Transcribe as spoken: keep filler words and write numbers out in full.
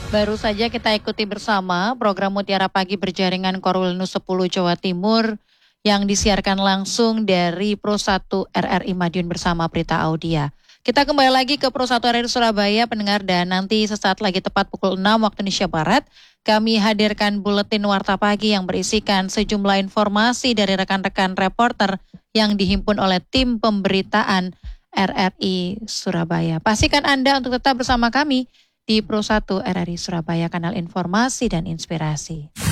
Baru saja kita ikuti bersama program Mutiara Pagi berjaringan Korwilnu sepuluh Jawa Timur yang disiarkan langsung dari Pro satu R R I Madiun bersama Prita Audia. Kita kembali lagi ke Pro satu R R I Surabaya pendengar, dan nanti sesaat lagi tepat pukul enam waktu Indonesia Barat kami hadirkan buletin Warta Pagi yang berisikan sejumlah informasi dari rekan-rekan reporter yang dihimpun oleh tim pemberitaan R R I Surabaya. Pastikan Anda untuk tetap bersama kami di Pro satu R R I Surabaya, kanal informasi dan inspirasi.